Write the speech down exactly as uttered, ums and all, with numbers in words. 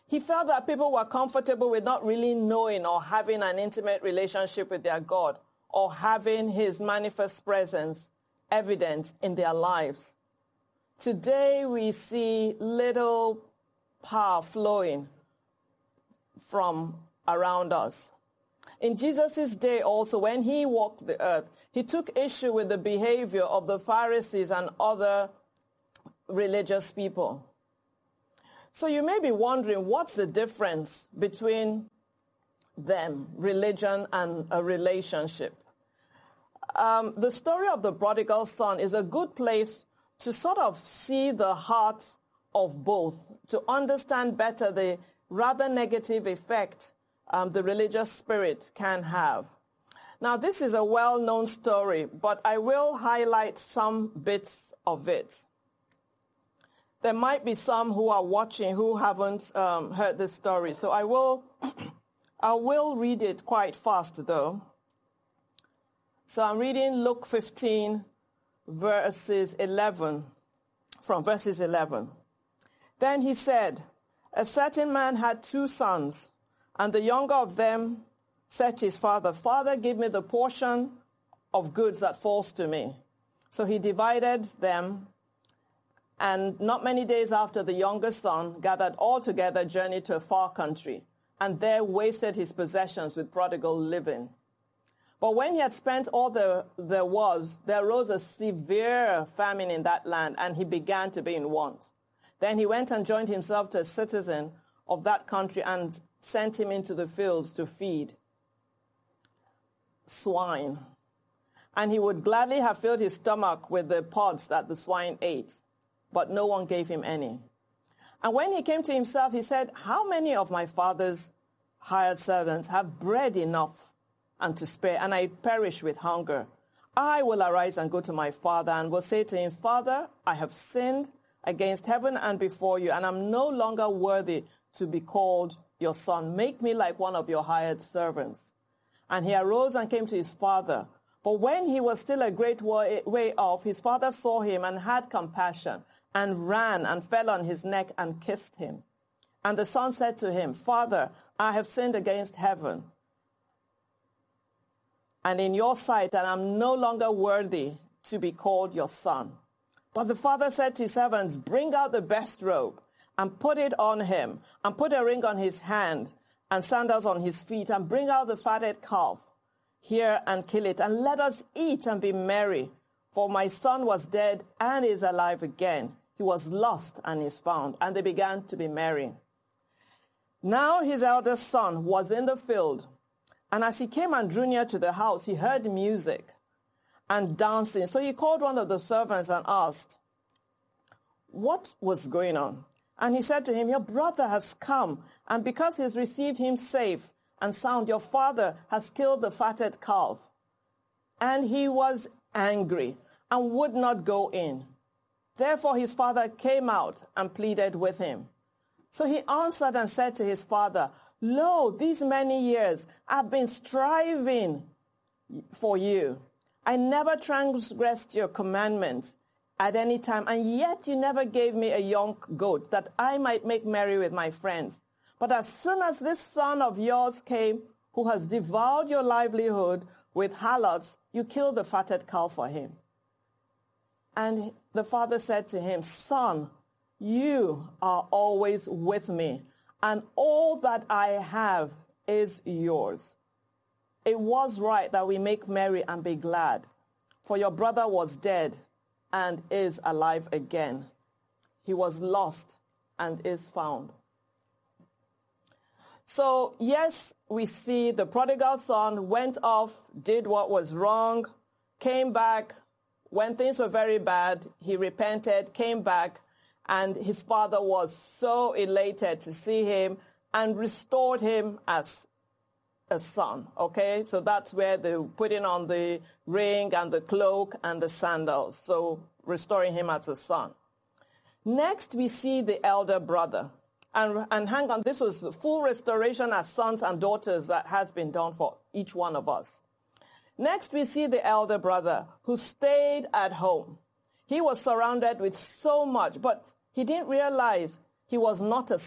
He felt that people were comfortable with not really knowing or having an intimate relationship with their God or having his manifest presence evident in their lives. Today we see little power flowing from around us. In Jesus' day also, when he walked the earth, he took issue with the behavior of the Pharisees and other religious people. So you may be wondering, what's the difference between them, religion and a relationship? Um, the story of the prodigal son is a good place to sort of see the heart of both, to understand better the rather negative effect um, the religious spirit can have. Now, this is a well-known story, but I will highlight some bits of it. There might be some who are watching who haven't um, heard this story, so I will, I will read it quite fast, though. So I'm reading Luke fifteen, verses eleven, from verses eleven. Then he said, a certain man had two sons, and the younger of them said to his father, Father, give me the portion of goods that falls to me. So he divided them, and not many days after, the younger son gathered all together, journeyed to a far country, and there wasted his possessions with prodigal living. But when he had spent all there, there was, there arose a severe famine in that land, and he began to be in want. Then he went and joined himself to a citizen of that country and sent him into the fields to feed swine. And he would gladly have filled his stomach with the pods that the swine ate, but no one gave him any. And when he came to himself, he said, how many of my father's hired servants have bread enough and to spare, and I perish with hunger? I will arise and go to my father and will say to him, Father, I have sinned against heaven and before you, and I'm no longer worthy to be called your son. Make me like one of your hired servants. And he arose and came to his father. But when he was still a great way off, his father saw him and had compassion, and ran and fell on his neck and kissed him. And the son said to him, Father, I have sinned against heaven and in your sight, and I'm no longer worthy to be called your son. But the father said to his servants, bring out the best robe and put it on him, and put a ring on his hand and sandals on his feet, and bring out the fatted calf here and kill it, and let us eat and be merry. For my son was dead and is alive again. He was lost and is found. And they began to be merry. Now his eldest son was in the field, and as he came and drew near to the house, he heard music and dancing. So he called one of the servants and asked, what was going on? And he said to him, your brother has come, and because he has received him safe and sound, your father has killed the fatted calf. And he was angry and would not go in. Therefore his father came out and pleaded with him. So he answered and said to his father, lo, these many years I've been striving for you. I never transgressed your commandments at any time, and yet you never gave me a young goat that I might make merry with my friends. But as soon as this son of yours came, who has devoured your livelihood with harlots, you killed the fatted calf for him. And the father said to him, son, you are always with me, and all that I have is yours. It was right that we make merry and be glad, for your brother was dead and is alive again. He was lost and is found. So, yes, we see the prodigal son went off, did what was wrong, came back. When things were very bad, he repented, came back, and his father was so elated to see him and restored him as a son, okay? So that's where they're putting on the ring and the cloak and the sandals, so restoring him as a son. Next, we see the elder brother. And, and hang on, this was full restoration as sons and daughters that has been done for each one of us. Next, we see the elder brother who stayed at home. He was surrounded with so much, but he didn't realize he was not a